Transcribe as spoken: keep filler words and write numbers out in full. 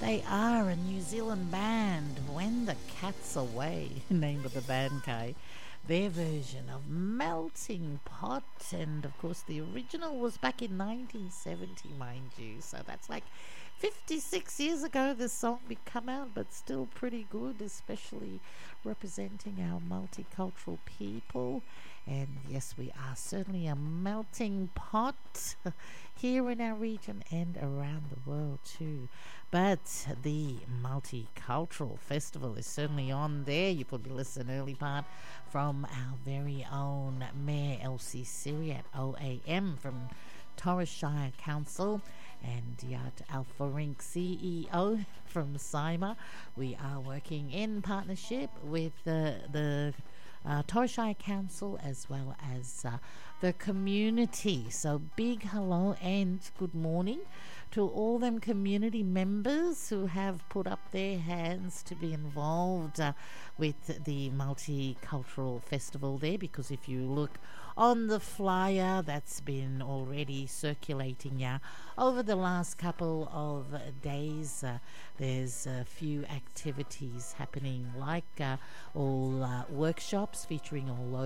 They are a New Zealand band, When the Cat's Away, name of the band, Kay. Their version of Melting Pot, and of course the original was back in nineteen seventy, mind you, so that's like fifty-six years ago this song did come out, but still pretty good, especially representing our multicultural people. And yes, we are certainly a melting pot here in our region and around the world too. But the Multicultural Festival is certainly on there. You probably listened early part from our very own Mayor Elsie Siri at O A M from Torres Shire Council, and Yat Alfarink, C E O from SIMA. We are working in partnership with the the uh, Torres Shire Council as well as uh, the community. So big hello and good morning to all them community members who have put up their hands to be involved uh, with the Multicultural Festival there, because if you look on the flyer that's been already circulating yeah, over the last couple of days, uh, there's a few activities happening, like uh, all uh, workshops featuring all